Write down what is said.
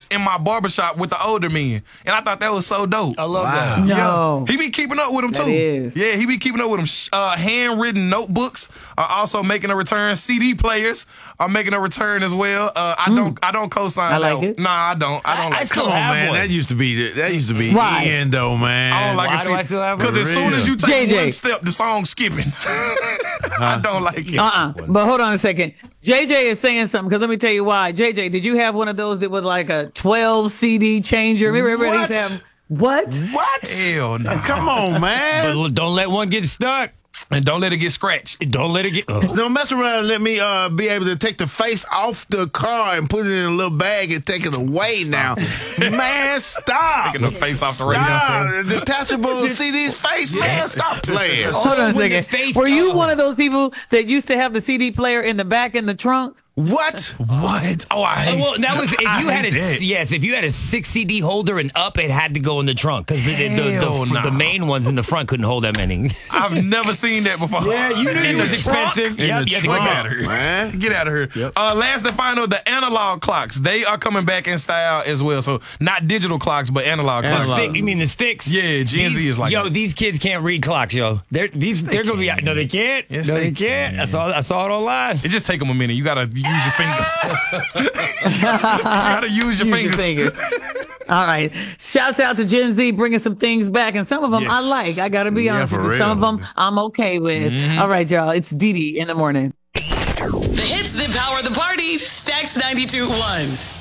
in my barbershop with the older men. And I thought that was so dope. I love that. No. He be keeping up with them, too. is. Yeah, he be keeping up with them. Handwritten notebooks are also making a return. CD players are making a return as well. I don't co-sign I like that. it. Nah, I don't. I don't I like still it. have man, one. that used to be Why? in though, man. I don't like Why it. do I still have one? Because as soon as you For take JJ. one step, the song's skipping. I don't like it. But hold on a second. JJ is saying something, because let me tell you why. JJ, did you have one of those that was like a 12 CD changer? Remember everybody used to have what? What? Hell no. Come on, man. But don't let one get stuck. And don't let it get scratched. Don't let it get. Don't mess around and let me be able to take the face off the car and put it in a little bag and take it away now. Man, stop. Taking the face off the radio. Stop. Detachable CD's face, man. Stop playing. Hold on a With the second. face Were you on. one of those people that used to have the CD player in the back in the trunk? What? What? Oh, I hate Well, that was if I you had hate that. if you had a 6 CD holder and up, it had to go in the trunk because Hell the no. main ones in the front couldn't hold that many. I've never seen that before. Yeah, you knew In it the was trunk? expensive. In Yep, the you had to trunk, get Get out of here. man. Get out of here. Last and final, the analog clocks. They are coming back in style as well. So not digital clocks, but analog clocks. Analog. You mean the sticks? Yeah, Gen Z is like that. these kids can't read clocks, yo. They're gonna be no, they can't. Yes, no, they they can't. can. I saw it online. It just take them a minute. You gotta use your fingers. You gotta use your Use your fingers. fingers. All right. Shouts out to Gen Z bringing some things back. And some of them I Yes. like. I got to be honest for with you. Some of real. them I'm okay with. All right, y'all. It's Dee Dee in the morning. The hits that power the party. Stacks 92.1.